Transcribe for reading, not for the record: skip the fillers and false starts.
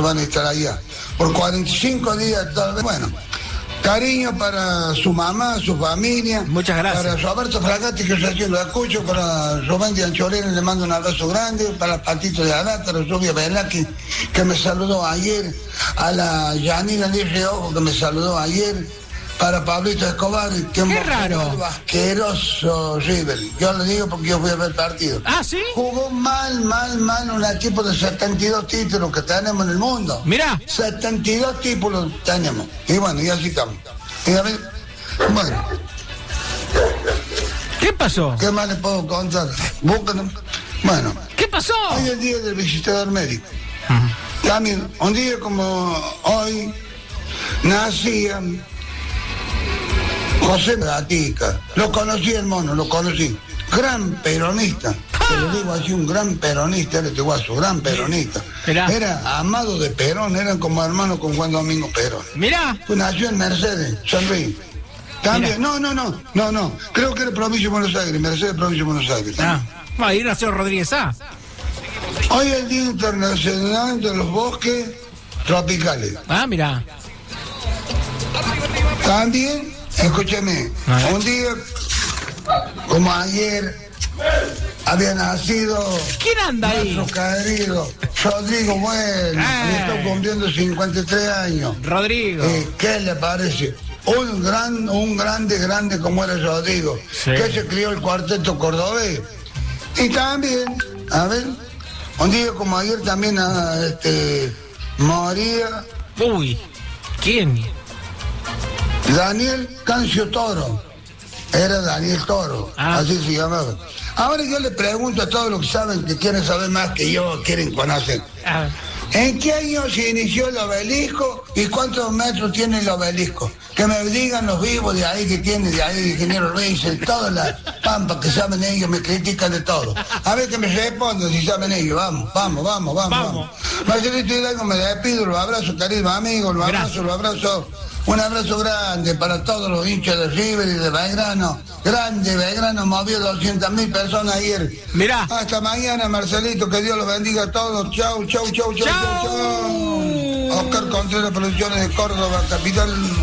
van a estar allá. Por 45 días, tal vez. Bueno, cariño para su mamá, su familia. Muchas gracias. Para Roberto Fragatti, que recién lo escucho. Para Rubén de Anchorena, le mando un abrazo grande. Para Patito de Arata, la Rubia Velaki, que me saludó ayer. A la Yanina Libre Ojo, que me saludó ayer. Para Pablito Escobar, que qué raro. Asqueroso River. Yo lo digo porque yo fui a ver el partido. ¿Ah, sí? Jugó mal un equipo de 72 títulos que tenemos en el mundo. Mirá. 72 títulos tenemos. Y bueno, y así estamos. Y a ver, bueno. ¿Qué pasó? ¿Qué más les puedo contar? Búsquenlo. Bueno. ¿Qué pasó? Hoy es el día del visitador médico. También, un día como hoy, nacía José Gatica. Lo conocí, el mono, lo conocí. Gran peronista. Te lo digo así, un gran peronista, era este guaso, gran peronista. Mirá. Era amado de Perón, eran como hermanos con Juan Domingo Perón. Mirá. Nació en Mercedes, San Luis. También, no. Creo que era provincia de Buenos Aires, Mercedes, provincia de Buenos Aires. Ahí nació Rodríguez A. Hoy es el Día Internacional de los Bosques Tropicales. Mirá. También, escúcheme, un día como ayer había nacido ¿quién anda ahí? nuestro querido Rodrigo Bueno, está cumpliendo 53 años. Rodrigo. ¿Qué le parece? Un grande como era Rodrigo, sí. Que se crió el cuarteto cordobés. Y también, a ver, un día como ayer también moría. Uy, ¿quién? Daniel Cancio Toro. Era Daniel Toro, así se llamaba. Ahora yo le pregunto a todos los que saben, que quieren saber más que yo, quieren conocer. ¿En qué año se inició el obelisco y cuántos metros tiene el obelisco? Que me digan los vivos de ahí que tiene, de ahí, ingeniero Ruiz, todas las pampas que saben ellos, me critican de todo. A ver que me respondan si saben ellos, vamos. Marcelito Hidalgo, me despido, los abrazo, querido amigo, los abrazo. Un abrazo grande para todos los hinchas de River y de Belgrano. Grande, Belgrano movió 200.000 personas ayer. Mirá. Hasta mañana, Marcelito, que Dios los bendiga a todos. Chau. Oscar Contreras, Producciones de Córdoba, capital.